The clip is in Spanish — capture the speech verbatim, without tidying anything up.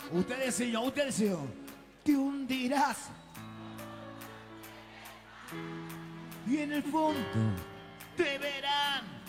Ustedes y yo, ustedes y yo. Te hundirás. Y en el fondo te verán.